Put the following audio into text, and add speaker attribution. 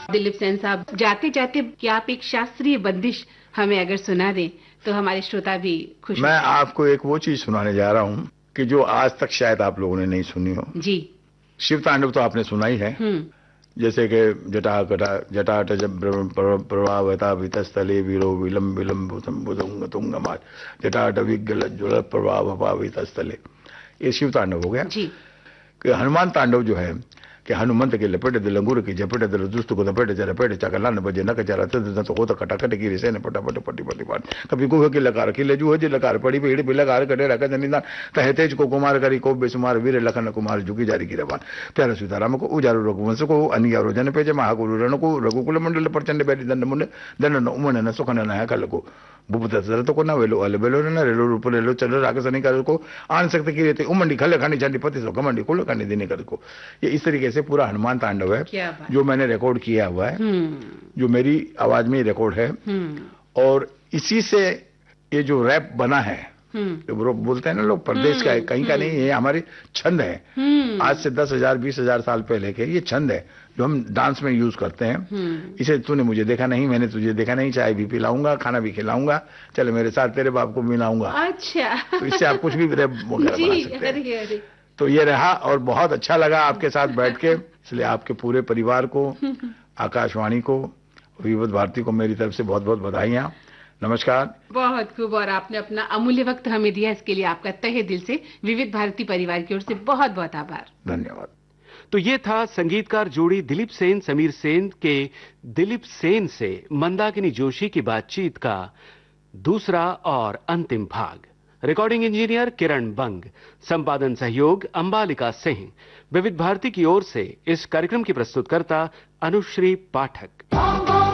Speaker 1: दिलीप सेन साहब, जाते जाते कि आप एक शास्त्रीय बंदिश हमें अगर सुना दें तो हमारे श्रोता भी खुश हो
Speaker 2: मैं
Speaker 1: जाएंगे।
Speaker 2: आपको एक वो चीज सुनाने जा रहा हूँ कि जो आज तक शायद आप लोगों ने नहीं सुनी हो।
Speaker 1: जी।
Speaker 2: शिव तांडव तो आपने सुना ही है। जैसे कि जटाट प्रभावता वितस्थले वीरो विलम विलम बुधुंग तुंगमात जटाट विग्गल ज्वल प्रभाव वितस्थले, ये शिव तांडव हो गया।
Speaker 1: जी।
Speaker 2: कि हनुमान तांडव जो है कि हनुमंत के लपेटे दिल अंगूर की झपेटे दिल दुष्ट को लपेटे चले पेटे चकला न बजे न कचारा तो होता कटाकट की रिसे ने पटापट पट्टी पट्टी पाट कभी गुह की लकार की लेजू हो लकार पड़ी भीड़ भी लकार कटे रख निदान तहे तेज को कुमार करी को बेसुमार वीर लखन कुमार झुकी जारी की रवान प्यारा सीताराम को उजारू रघुवंश को अनियारो जन पेज महागुरु रण को रघुकुल मंडल प्रचंड बैठी दंड मुंड दंड उमन न सुखन न कल को भूपत दशरथ को न वेलो अल बेलो न रेलो रूप रेलो चल रागसनी कर को आन सकते की रहते उमंडी खले खानी चंडी पति सो कमंडी कुल खानी देने कर को। ये इस तरीके से पूरा हनुमान तांडव है जो मैंने रिकॉर्ड किया हुआ है, जो मेरी आवाज में रिकॉर्ड है। और इसी से ये जो रैप बना है, जो बोलते हैं ना लोग प्रदेश का है, कहीं का नहीं, ये हमारे छंद है। आज से 10,000 20,000 साल पहले के ये छंद है जो हम डांस में यूज करते हैं। इसे तूने मुझे देखा नहीं, मैंने तुझे देखा नहीं, चाय भी पिलाऊंगा, खाना भी खिलाऊंगा, चले मेरे साथ तेरे बाप को मिलाऊंगा।
Speaker 1: अच्छा।
Speaker 2: तो इससे आप कुछ भी रैप वगैरह बना सकते हैं।
Speaker 1: अरे।
Speaker 2: तो ये रहा और बहुत अच्छा लगा आपके साथ बैठ के, इसलिए आपके पूरे परिवार को, आकाशवाणी को, विविध भारती को मेरी तरफ से बहुत बहुत बधाइयां। नमस्कार।
Speaker 1: बहुत खूब, और आपने अपना अमूल्य वक्त हमें दिया, इसके लिए आपका तहे दिल से विविध भारती परिवार की ओर से बहुत बहुत आभार।
Speaker 2: धन्यवाद।
Speaker 3: तो ये था संगीतकार जोड़ी दिलीप सेन समीर सेन के दिलीप सेन से मंदाकिनी जोशी की बातचीत का दूसरा और अंतिम भाग। रिकॉर्डिंग इंजीनियर किरण बंग, संपादन सहयोग अंबालिका सिंह। विविध भारती की ओर से इस कार्यक्रम की प्रस्तुतकर्ता अनुश्री पाठक।